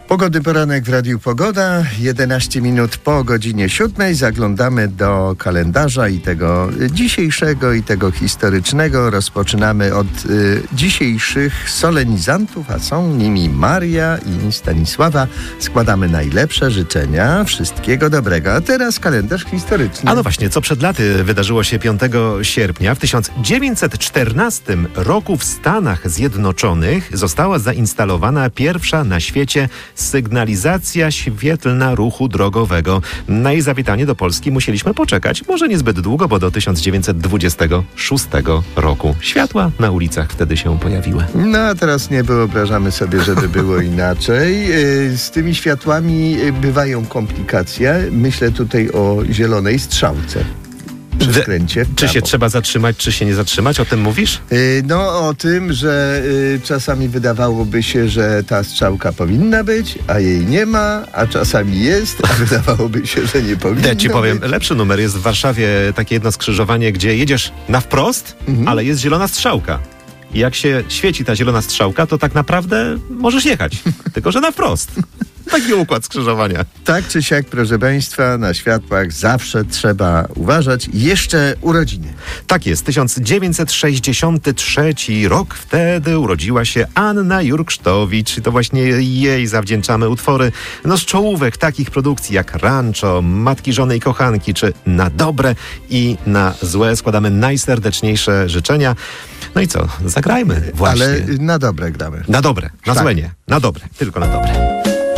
Pogodny poranek w Radiu Pogoda, 11 minut po godzinie 7. Zaglądamy do kalendarza i tego dzisiejszego, i tego historycznego. Rozpoczynamy od dzisiejszych solenizantów, a są nimi Maria i Stanisława. Składamy najlepsze życzenia, wszystkiego dobrego. A teraz kalendarz historyczny. A no właśnie, co przed laty wydarzyło się 5 sierpnia. W 1914 roku w Stanach Zjednoczonych została zainstalowana pierwsza na świecie sygnalizacja świetlna ruchu drogowego. Na jej zawitanie do Polski musieliśmy poczekać, może niezbyt długo, bo do 1926 roku. Światła na ulicach wtedy się pojawiły. No a teraz nie wyobrażamy sobie, żeby było inaczej. Z tymi światłami bywają komplikacje. Myślę tutaj o zielonej strzałce. Przy skręcie w Czy prawo. się trzeba zatrzymać, czy się nie zatrzymać? O tym mówisz? No o tym, że czasami wydawałoby się, że ta strzałka powinna być, a jej nie ma, a czasami jest, a wydawałoby się, że nie powinna Ja ci powiem, być. lepszy numer jest w Warszawie takie jedno skrzyżowanie, gdzie jedziesz na wprost, ale jest zielona strzałka. I jak się świeci ta zielona strzałka, to tak naprawdę możesz jechać, tylko że na wprost. Taki układ skrzyżowania. Tak czy siak, proszę Państwa, na światłach zawsze trzeba uważać. Jeszcze urodziny. Tak jest, 1963 rok. Wtedy urodziła się Anna Jurksztowicz i to właśnie jej zawdzięczamy utwory z czołówek takich produkcji jak Rancho, Matki, Żony i Kochanki, czy Na dobre i na złe. Składamy najserdeczniejsze życzenia. No i co? Zagrajmy właśnie. Ale na dobre gramy. Na dobre, na Tak. złe nie. Na dobre, tylko na dobre.